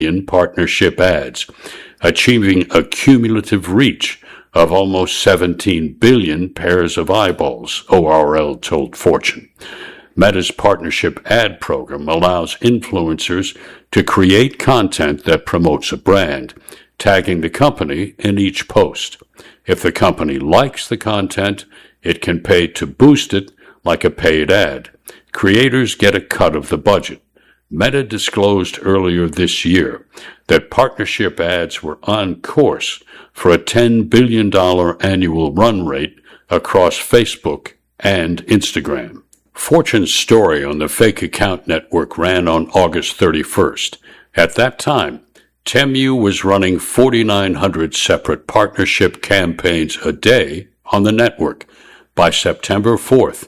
in partnership ads, achieving a cumulative reach of almost 17 billion pairs of eyeballs, ORL told Fortune. Meta's partnership ad program allows influencers to create content that promotes a brand, tagging the company in each post. If the company likes the content, it can pay to boost it like a paid ad. Creators get a cut of the budget. Meta disclosed earlier this year that partnership ads were on course for a $10 billion annual run rate across Facebook and Instagram. Fortune's story on the fake account network ran on August 31st. At that time, Temu was running 4,900 separate partnership campaigns a day on the network. By September 4th,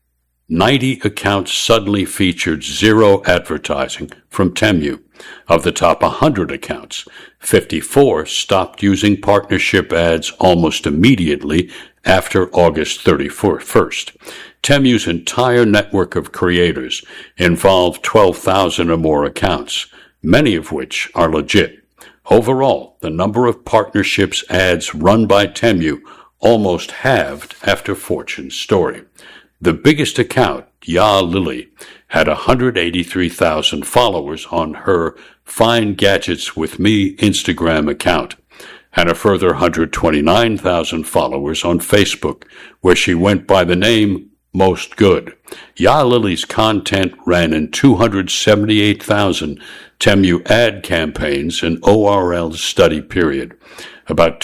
90 accounts suddenly featured zero advertising from Temu. Of the top 100 accounts, 54 stopped using partnership ads almost immediately after August 31st. Temu's entire network of creators involved 12,000 or more accounts, many of which are legit. Overall, the number of partnerships ads run by Temu almost halved after Fortune's story. The biggest account, Ya Lily, had 183,000 followers on her Find Gadgets with Me Instagram account, and a further 129,000 followers on Facebook, where she went by the name Most Good. Ya Lily's content ran in 278,000 Temu ad campaigns in ORL's study period, about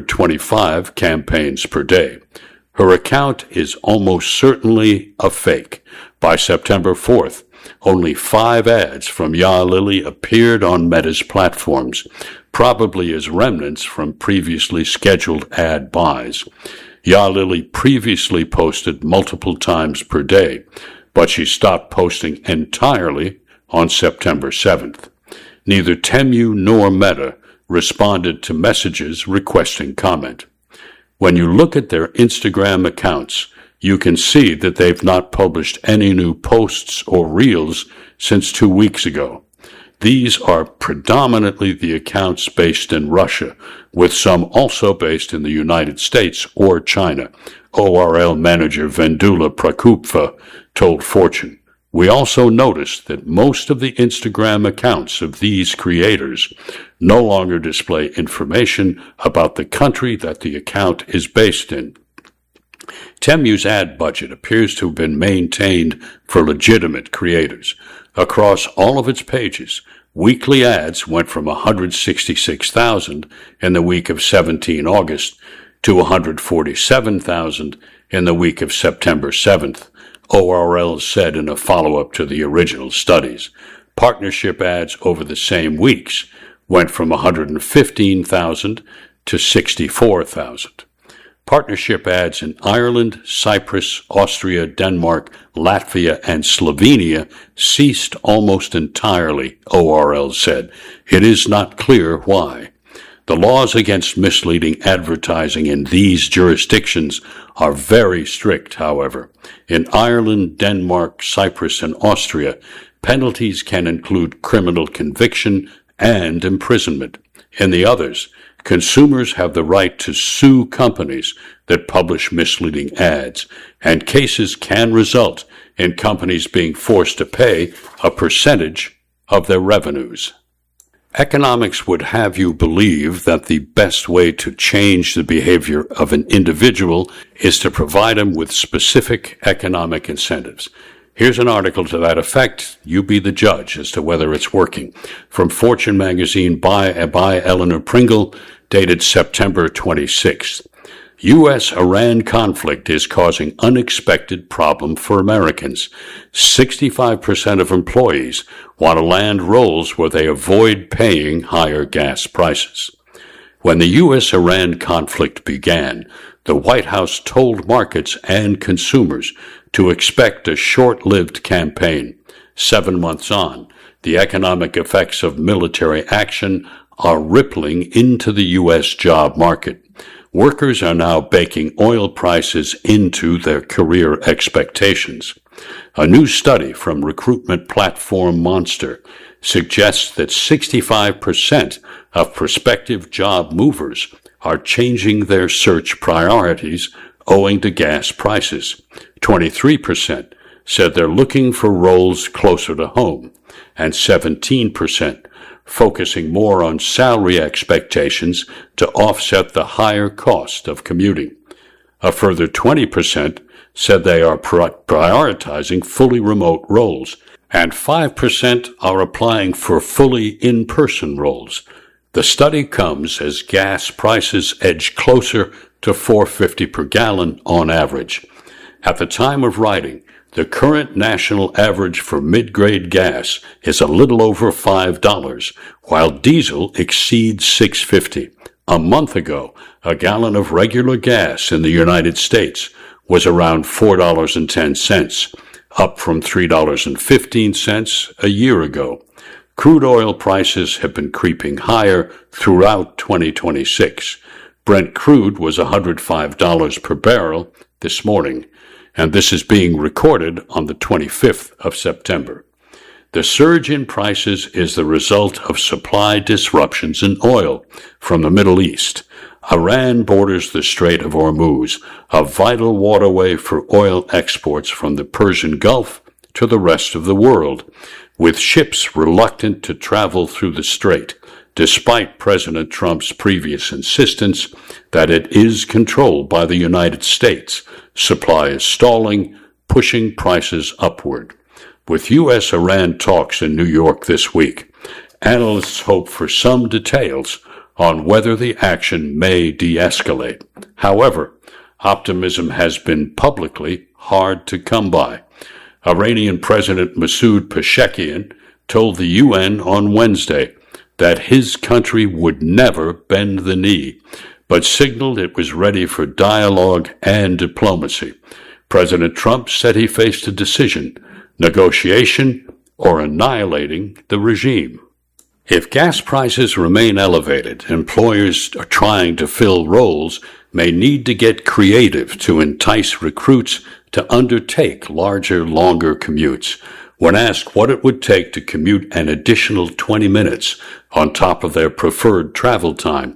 225 campaigns per day. Her account is almost certainly a fake. By September 4th, only 5 ads from Ya Lily appeared on Meta's platforms, probably as remnants from previously scheduled ad buys. Ya Lily previously posted multiple times per day, but she stopped posting entirely on September 7th. Neither Temu nor Meta responded to messages requesting comment. When you look at their Instagram accounts, you can see that they've not published any new posts or reels since 2 weeks ago. These are predominantly the accounts based in Russia, with some also based in the United States or China, ORL manager Vendula Prakupfa told Fortune. We also noticed that most of the Instagram accounts of these creators no longer display information about the country that the account is based in. Temu's ad budget appears to have been maintained for legitimate creators. Across all of its pages, weekly ads went from 166,000 in the week of 17 August to 147,000 in the week of September 7th. ORL said in a follow-up to the original studies. Partnership ads over the same weeks went from 115,000 to 64,000. Partnership ads in Ireland, Cyprus, Austria, Denmark, Latvia, and Slovenia ceased almost entirely, ORL said. It is not clear why. The laws against misleading advertising in these jurisdictions are very strict, however. In Ireland, Denmark, Cyprus, and Austria, penalties can include criminal conviction and imprisonment. In the others, consumers have the right to sue companies that publish misleading ads, and cases can result in companies being forced to pay a percentage of their revenues. Economics would have you believe that the best way to change the behavior of an individual is to provide him with specific economic incentives. Here's an article to that effect. You be the judge as to whether it's working. From Fortune magazine by Eleanor Pringle, dated September 26th. U.S.-Iran conflict is causing unexpected problem for Americans. 65% of employees want to land roles where they avoid paying higher gas prices. When the U.S.-Iran conflict began, the White House told markets and consumers to expect a short-lived campaign. 7 months on, the economic effects of military action are rippling into the U.S. job market. Workers are now baking oil prices into their career expectations. A new study from recruitment platform Monster suggests that 65% of prospective job movers are changing their search priorities owing to gas prices. 23% said they're looking for roles closer to home, and 17% focusing more on salary expectations to offset the higher cost of commuting. A further 20% said they are prioritizing fully remote roles, and 5% are applying for fully in-person roles. The study comes as gas prices edge closer to $4.50 per gallon on average. At the time of writing, the current national average for mid-grade gas is a little over $5, while diesel exceeds $6.50. A month ago, a gallon of regular gas in the United States was around $4.10, up from $3.15 a year ago. Crude oil prices have been creeping higher throughout 2026. Brent crude was $105 per barrel this morning, and this is being recorded on the 25th of September. The surge in prices is the result of supply disruptions in oil from the Middle East. Iran borders the Strait of Hormuz, a vital waterway for oil exports from the Persian Gulf to the rest of the world, with ships reluctant to travel through the strait, despite President Trump's previous insistence that it is controlled by the United States. Supply is stalling, pushing prices upward. With U.S.-Iran talks in New York this week, analysts hope for some details on whether the action may de-escalate. However, optimism has been publicly hard to come by. Iranian President Masoud Pezeshkian told the UN on Wednesday that his country would never bend the knee, but signaled it was ready for dialogue and diplomacy. President Trump said he faced a decision: negotiation or annihilating the regime. If gas prices remain elevated, employers trying to fill roles may need to get creative to entice recruits to undertake larger, longer commutes. When asked what it would take to commute an additional 20 minutes on top of their preferred travel time,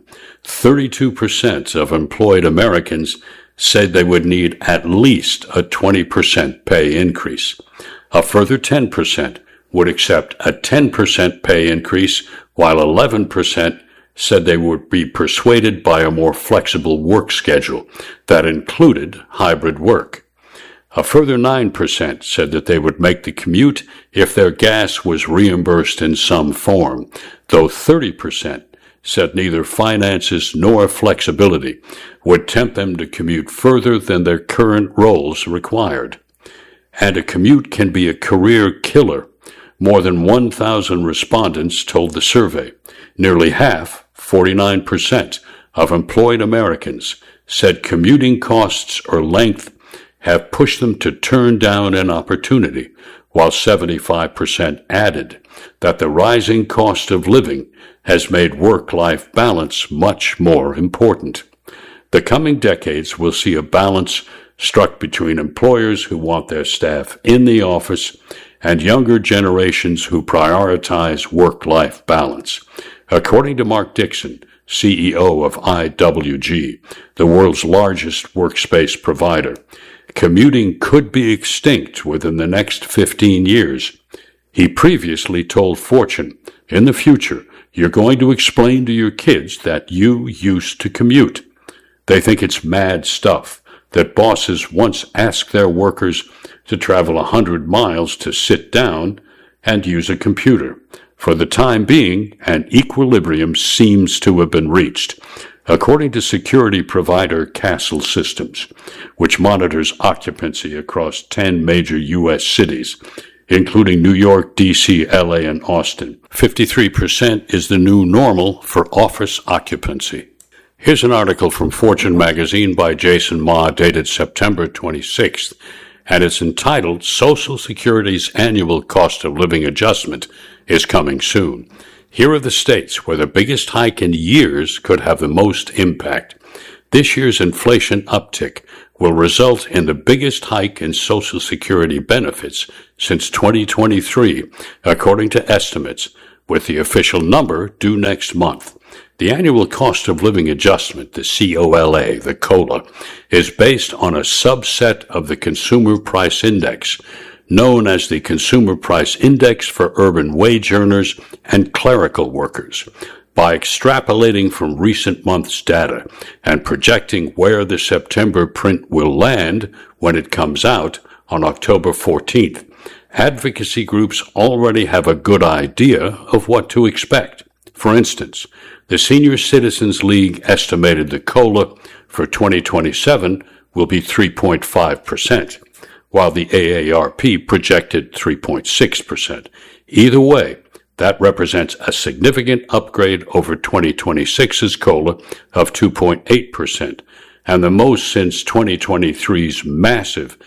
32% of employed Americans said they would need at least a 20% pay increase. A further 10% would accept a 10% pay increase, while 11% said they would be persuaded by a more flexible work schedule that included hybrid work. A further 9% said that they would make the commute if their gas was reimbursed in some form, though 30% said neither finances nor flexibility would tempt them to commute further than their current roles required. And a commute can be a career killer. More than 1,000 respondents told the survey. Nearly half, 49%, of employed Americans said commuting costs or length have pushed them to turn down an opportunity, while 75% added that the rising cost of living has made work-life balance much more important. The coming decades will see a balance struck between employers who want their staff in the office and younger generations who prioritize work-life balance. According to Mark Dixon, CEO of IWG, the world's largest workspace provider, commuting could be extinct within the next 15 years. He previously told Fortune, in the future, you're going to explain to your kids that you used to commute. They think it's mad stuff that bosses once asked their workers to travel 100 miles to sit down and use a computer. For the time being, an equilibrium seems to have been reached. According to security provider Castle Systems, which monitors occupancy across 10 major U.S. cities, including New York, D.C., L.A., and Austin, 53% is the new normal for office occupancy. Here's an article from Fortune magazine by Jason Ma dated September 26th, and it's entitled Social Security's Annual Cost of Living Adjustment is Coming Soon. Here are the states where the biggest hike in years could have the most impact. This year's inflation uptick will result in the biggest hike in Social Security benefits since 2023, according to estimates, with the official number due next month. The annual cost of living adjustment, the COLA, the COLA, is based on a subset of the Consumer Price Index, known as the Consumer Price Index for urban wage earners and clerical workers. By extrapolating from recent months' data and projecting where the September print will land when it comes out on October 14th, advocacy groups already have a good idea of what to expect. For instance, the Senior Citizens League estimated the COLA for 2027 will be 3.5%, while the AARP projected 3.6%. Either way, that represents a significant upgrade over 2026's COLA of 2.8%, and the most since 2023's massive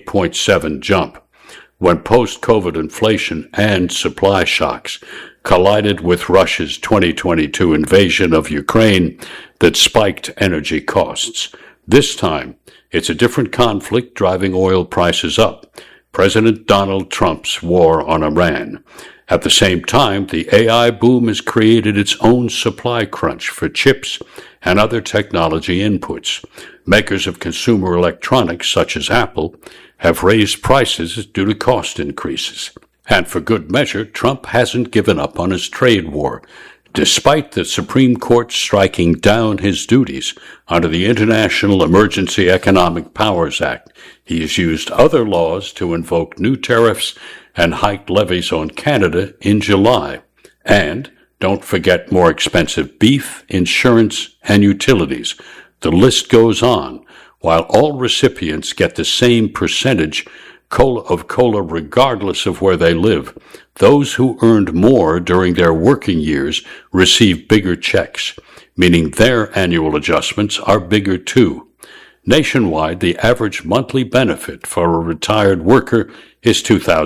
8.7 jump, when post-COVID inflation and supply shocks collided with Russia's 2022 invasion of Ukraine that spiked energy costs. This time, it's a different conflict driving oil prices up, President Donald Trump's war on Iran. At the same time, the AI boom has created its own supply crunch for chips and other technology inputs. Makers of consumer electronics, such as Apple, have raised prices due to cost increases. And for good measure, Trump hasn't given up on his trade war. Despite the Supreme Court striking down his duties under the International Emergency Economic Powers Act, he has used other laws to invoke new tariffs and hiked levies on Canada in July. And don't forget more expensive beef, insurance, and utilities. The list goes on. While all recipients get the same percentage of COLA regardless of where they live, those who earned more during their working years receive bigger checks, meaning their annual adjustments are bigger too. Nationwide, the average monthly benefit for a retired worker is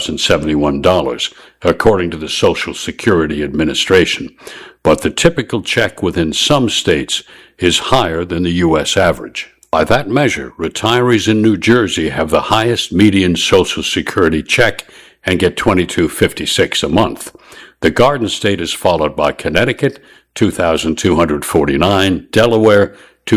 $2,071, according to the Social Security Administration, but the typical check within some states is higher than the U.S. average. By that measure, retirees in New Jersey have the highest median Social Security check and get $22.56 a month. The Garden State is followed by Connecticut, $2,249, Delaware,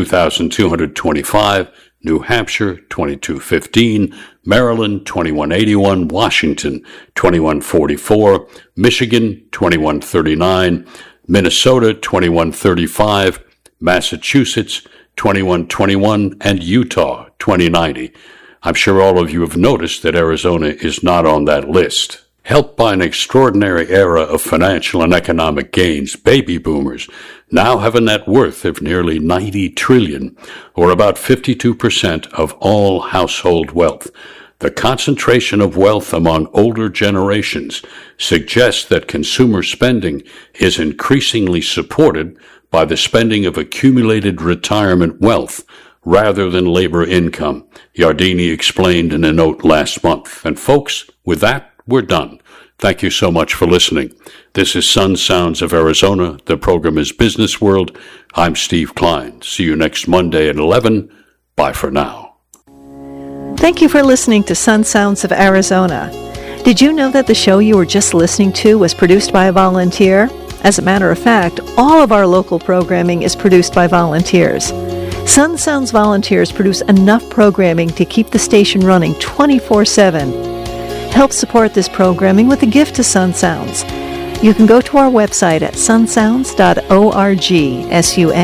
$2,225, New Hampshire, $22.15, Maryland, $21.81, Washington, $21.44, Michigan, $21.39, Minnesota, $21.35, Massachusetts, $21.21, and Utah, $20.90. I'm sure all of you have noticed that Arizona is not on that list. Helped by an extraordinary era of financial and economic gains, baby boomers now have a net worth of nearly $90 trillion, or about 52% of all household wealth. The concentration of wealth among older generations suggests that consumer spending is increasingly supported by the spending of accumulated retirement wealth rather than labor income, Yardeni explained in a note last month. And folks, with that, we're done. Thank you so much for listening. This is Sun Sounds of Arizona. The program is Business World. I'm Steve Klein. See you next Monday at 11. Bye for now. Thank you for listening to Sun Sounds of Arizona. Did you know that the show you were just listening to was produced by a volunteer? As a matter of fact, all of our local programming is produced by volunteers. Sun Sounds volunteers produce enough programming to keep the station running 24/7. Help support this programming with a gift to Sun Sounds. You can go to our website at sunsounds.org,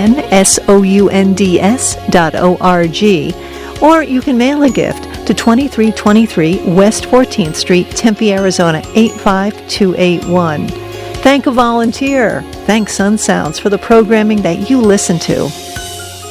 sunsounds.org, or you can mail a gift to 2323 West 14th Street, Tempe, Arizona 85281. Thank a volunteer. Thank Sun Sounds for the programming that you listen to.